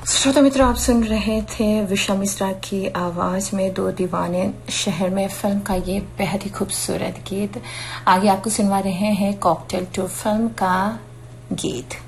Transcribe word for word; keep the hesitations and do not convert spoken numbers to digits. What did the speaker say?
श्रोता मित्र, आप सुन रहे थे विशा मिश्रा की आवाज में दो दीवाने शहर में फिल्म का ये बेहद ही खूबसूरत गीत। आगे आपको सुनवा रहे हैं कॉकटेल टू फिल्म का गीत।